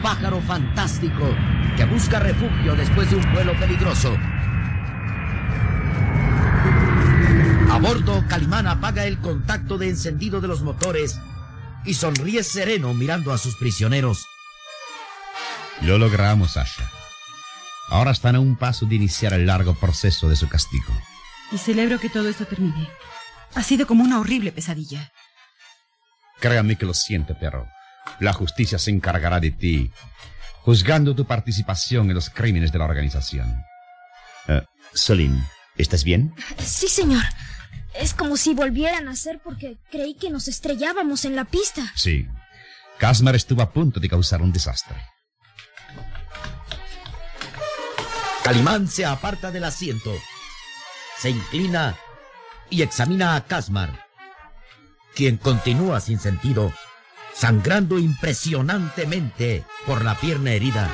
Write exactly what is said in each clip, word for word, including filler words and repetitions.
pájaro fantástico que busca refugio después de un vuelo peligroso. A bordo, Calimán apaga el contacto de encendido de los motores y sonríe sereno mirando a sus prisioneros. Lo logramos, Asha. Ahora están a un paso de iniciar el largo proceso de su castigo. Y celebro que todo esto termine. Ha sido como una horrible pesadilla. Créame que lo siento, pero la justicia se encargará de ti, juzgando tu participación en los crímenes de la organización. Uh, Solín, ¿estás bien? Sí, señor. Es como si volvieran a nacer porque creí que nos estrellábamos en la pista. Sí. Kazmar estuvo a punto de causar un desastre. Calimán se aparta del asiento, se inclina y examina a Kazmar, quien continúa sin sentido, sangrando impresionantemente por la pierna herida.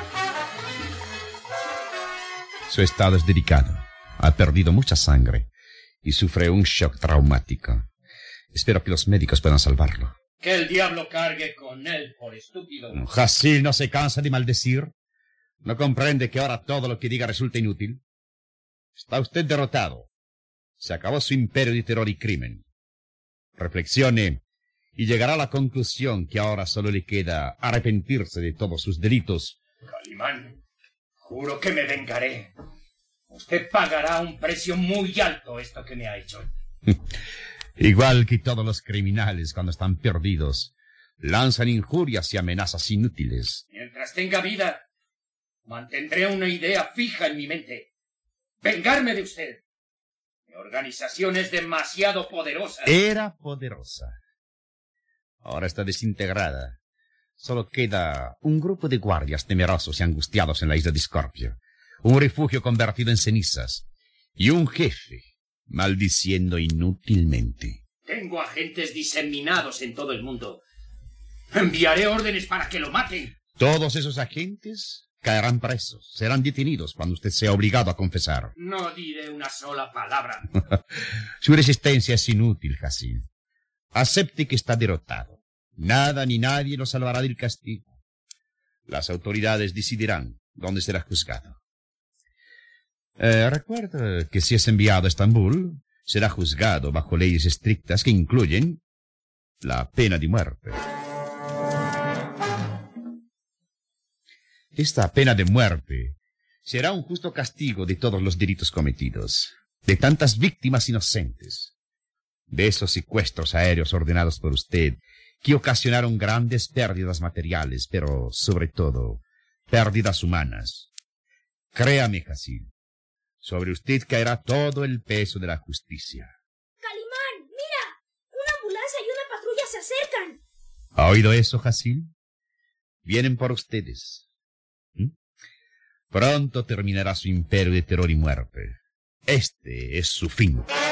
Su estado es delicado. Ha perdido mucha sangre y sufre un shock traumático. Espero que los médicos puedan salvarlo. Que el diablo cargue con él por estúpido. Hasil no se cansa de maldecir. ¿No comprende que ahora todo lo que diga resulta inútil? Está usted derrotado. Se acabó su imperio de terror y crimen. Reflexione y llegará a la conclusión que ahora solo le queda arrepentirse de todos sus delitos. Calimán, juro que me vengaré. Usted pagará un precio muy alto esto que me ha hecho. Igual que todos los criminales cuando están perdidos, lanzan injurias y amenazas inútiles. Mientras tenga vida, mantendré una idea fija en mi mente. Vengarme de usted. Mi organización es demasiado poderosa. Era poderosa. Ahora está desintegrada. Solo queda un grupo de guardias temerosos y angustiados en la isla de Scorpio. Un refugio convertido en cenizas. Y un jefe maldiciendo inútilmente. Tengo agentes diseminados en todo el mundo. Enviaré órdenes para que lo maten. Todos esos agentes caerán presos. Serán detenidos cuando usted sea obligado a confesar. No diré una sola palabra. Su resistencia es inútil, Hasil. Acepte que está derrotado. Nada ni nadie lo salvará del castigo. Las autoridades decidirán dónde será juzgado. Eh, recuerda que si es enviado a Estambul, será juzgado bajo leyes estrictas que incluyen la pena de muerte. Esta pena de muerte será un justo castigo de todos los delitos cometidos, de tantas víctimas inocentes, de esos secuestros aéreos ordenados por usted que ocasionaron grandes pérdidas materiales, pero sobre todo pérdidas humanas. Créame, Hasil, sobre usted caerá todo el peso de la justicia. Calimán, mira, una ambulancia y una patrulla se acercan. ¿Ha oído eso, Hasil? Vienen por ustedes. ¿Mm? Pronto terminará su imperio de terror y muerte. Este es su fin.